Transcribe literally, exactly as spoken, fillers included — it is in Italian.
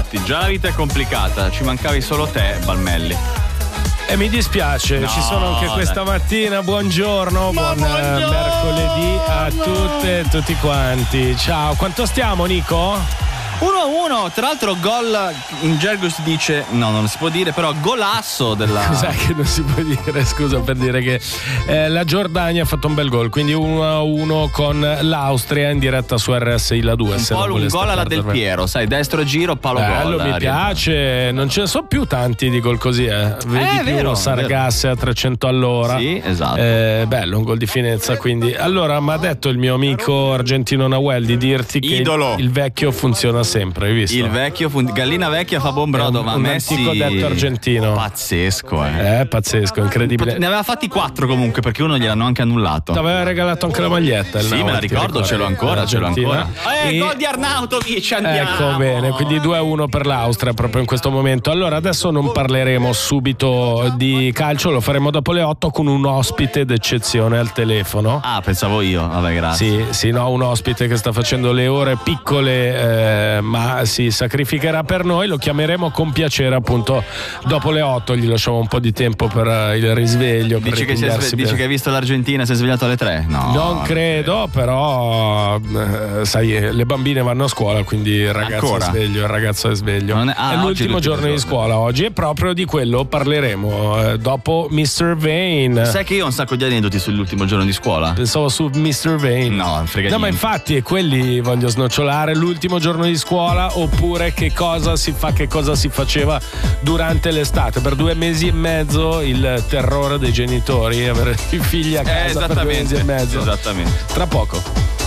tutti. Già la vita è complicata, ci mancavi solo te, Balmelli. E mi dispiace, no, ci sono anche questa dai. mattina. Buongiorno, Ma buon buongiorno. mercoledì a tutte e tutti quanti. Ciao, quanto stiamo, Nico? uno a uno, tra l'altro gol in gergo si dice, no non si può dire, però golasso della... Cos'è che non si può dire? Scusa, per dire che eh, la Giordania ha fatto un bel gol, quindi uno a uno con l'Austria in diretta su R S I La due. Un po' un gol alla Del Piero, sai, destro giro, palo Bello, gol. mi piace, non ce ne sono più tanti di gol così, eh. Vedi eh, più vero, Sargasse a trecento all'ora. Sì, esatto. Eh, bello, un gol di finezza, quindi. Allora, mi ha detto il mio amico argentino Nahuel di dirti Idolo. che il vecchio funziona sempre, hai visto? Il vecchio fun- gallina vecchia fa buon brodo, un, ma un Messi antico detto argentino. Pazzesco, eh. Eh, pazzesco, incredibile. Ne aveva fatti quattro comunque, perché uno gliel'hanno anche annullato. Ti aveva regalato anche la maglietta. Sì, me la ricordo, ce l'ho ancora, ce l'ho ancora. Eh, e... gol di Arnautovic, andiamo. Ecco, bene, quindi due a uno per l'Austria proprio in questo momento. Allora, adesso non parleremo subito di calcio, lo faremo dopo le otto con un ospite d'eccezione al telefono. Ah, pensavo io, vabbè, grazie. Sì, sì, no, un ospite che sta facendo le ore piccole, eh, ma si sacrificherà per noi. Lo chiameremo con piacere appunto dopo le otto, gli lasciamo un po' di tempo per il risveglio. Dici, per che, sve- dici per... che hai visto l'Argentina e si è svegliato alle tre? No, non credo, però eh, sai, le bambine vanno a scuola, quindi il ragazzo Ancora? è sveglio, il ragazzo è sveglio. Non è, ah, è l'ultimo giorno di scuola oggi, e proprio di quello parleremo eh, dopo mister Vane. Sai che io ho un sacco di aneddoti sull'ultimo giorno di scuola? Pensavo su mister Vane. No, frega No, niente. ma infatti è quelli voglio snocciolare, l'ultimo giorno di scuola, oppure che cosa si fa, che cosa si faceva durante l'estate. Per due mesi e mezzo il terrore dei genitori, avere i figli a casa eh, per due mesi e mezzo. Esattamente. Tra poco.